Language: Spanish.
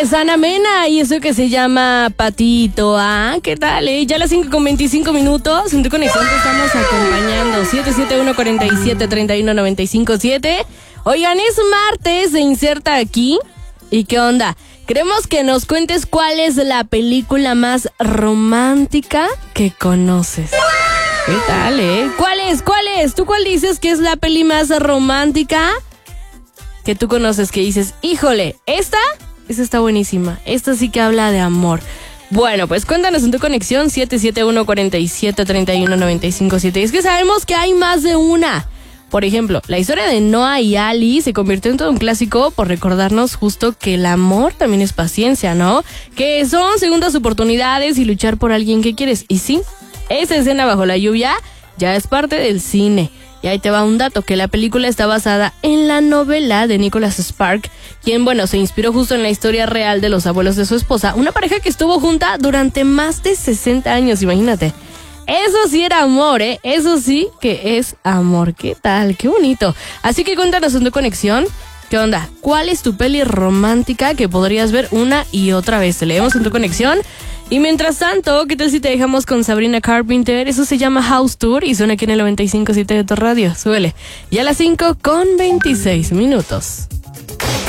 Susana Mena y eso que se llama Patito. Ah, ¿qué tal? Ya a las 5:25 en tu conexión te estamos acompañando. 771-47-31-95-7. Oigan, es martes, se inserta aquí. ¿Y qué onda? Queremos que nos cuentes cuál es la película más romántica que conoces. ¿Qué tal, ¿Cuál es? ¿Tú cuál dices que es la peli más romántica que tú conoces? Que dices, híjole, esta está buenísima. Esta sí que habla de amor. Bueno, pues cuéntanos en tu conexión 771-47-31-95-7. Es que sabemos que hay más de una. Por ejemplo, la historia de Noah y Ali se convirtió en todo un clásico por recordarnos justo que el amor también es paciencia, ¿no? Que son segundas oportunidades y luchar por alguien que quieres. Y sí, esa escena bajo la lluvia ya es parte del cine. Y ahí te va un dato, que la película está basada en la novela de Nicholas Sparks, quien, se inspiró justo en la historia real de los abuelos de su esposa, una pareja que estuvo junta durante más de 60 años, imagínate. Eso sí era amor, Eso sí que es amor. ¿Qué tal? Qué bonito. Así que cuéntanos en tu conexión, ¿qué onda? ¿Cuál es tu peli romántica que podrías ver una y otra vez? Te leemos en tu conexión. Y mientras tanto, ¿qué tal si te dejamos con Sabrina Carpenter? Eso se llama House Tour y suena aquí en el 95.7 de tu radio. Súbele. Y a las 5:26.